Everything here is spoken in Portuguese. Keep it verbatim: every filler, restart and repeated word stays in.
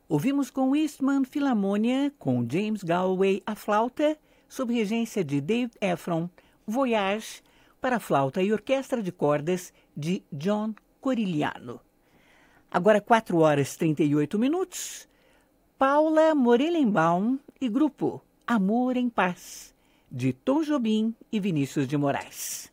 Ouvimos com Eastman Philharmonia, com James Galway à flauta, sob regência de Dave Efron, Voyage, para flauta e orquestra de cordas de John Corigliano. Agora quatro horas e trinta e oito minutos, Paula Morelenbaum e grupo Amor em Paz, de Tom Jobim e Vinícius de Moraes.